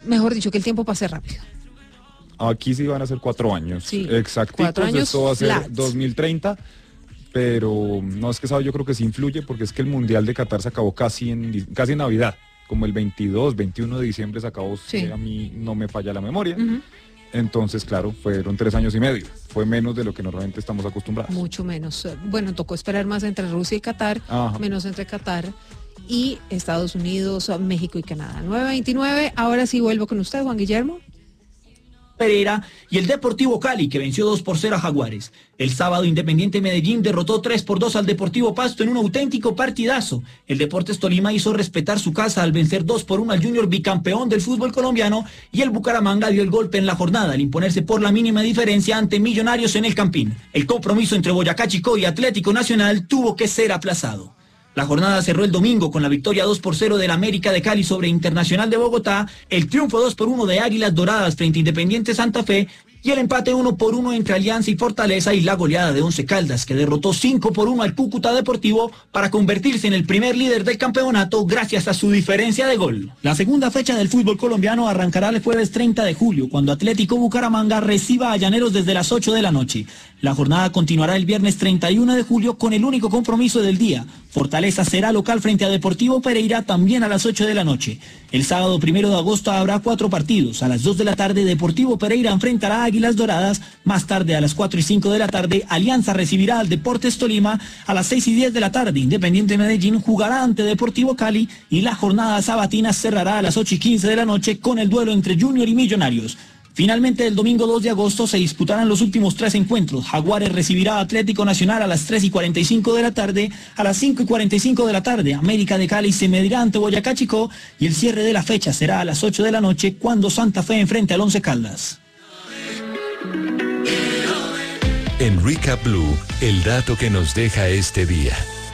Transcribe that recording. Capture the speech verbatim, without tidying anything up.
mejor dicho, que el tiempo pase rápido. Aquí sí van a ser cuatro años, sí, exactitos, cuatro años esto va a ser flats. dos mil treinta, pero no, es que sabe, yo creo que sí influye, porque es que el Mundial de Qatar se acabó casi en, casi en Navidad, como el veintidós, veintiuno de diciembre se acabó, sí. Si a mí no me falla la memoria. Uh-huh. Entonces, claro, fueron tres años y medio. Fue menos de lo que normalmente estamos acostumbrados. Mucho menos. Bueno, tocó esperar más entre Rusia y Qatar, Ajá. menos entre Qatar y Estados Unidos, México y Canadá. nueve veintinueve, ahora sí vuelvo con usted, Juan Guillermo. Pereira y el Deportivo Cali, que venció dos por cero a Jaguares. El sábado, Independiente Medellín derrotó tres por dos al Deportivo Pasto en un auténtico partidazo. El Deportes Tolima hizo respetar su casa al vencer dos por uno al Junior bicampeón del fútbol colombiano, y el Bucaramanga dio el golpe en la jornada al imponerse por la mínima diferencia ante Millonarios en el Campín. El compromiso entre Boyacá Chicó y Atlético Nacional tuvo que ser aplazado. La jornada cerró el domingo con la victoria dos por cero del América de Cali sobre Internacional de Bogotá, el triunfo dos por uno de Águilas Doradas frente a Independiente Santa Fe y el empate uno por uno entre Alianza y Fortaleza, y la goleada de Once Caldas, que derrotó cinco por uno al Cúcuta Deportivo para convertirse en el primer líder del campeonato gracias a su diferencia de gol. La segunda fecha del fútbol colombiano arrancará el jueves treinta de julio, cuando Atlético Bucaramanga reciba a Llaneros desde las ocho de la noche. La jornada continuará el viernes treinta y uno de julio con el único compromiso del día. Fortaleza será local frente a Deportivo Pereira también a las ocho de la noche. El sábado primero de agosto habrá cuatro partidos. A las dos de la tarde Deportivo Pereira enfrentará a Águilas Doradas. Más tarde a las cuatro y cinco de la tarde Alianza recibirá al Deportes Tolima. A las seis y diez de la tarde Independiente Medellín jugará ante Deportivo Cali, y la jornada sabatina cerrará a las ocho y quince de la noche con el duelo entre Junior y Millonarios. Finalmente, el domingo dos de agosto se disputarán los últimos tres encuentros. Jaguares recibirá a Atlético Nacional a las tres y cuarenta y cinco de la tarde. A las cinco y cuarenta y cinco de la tarde, América de Cali se medirá ante Boyacá Chicó, y el cierre de la fecha será a las ocho de la noche cuando Santa Fe enfrente al Once Caldas. En Recap Blue, el dato que nos deja este día.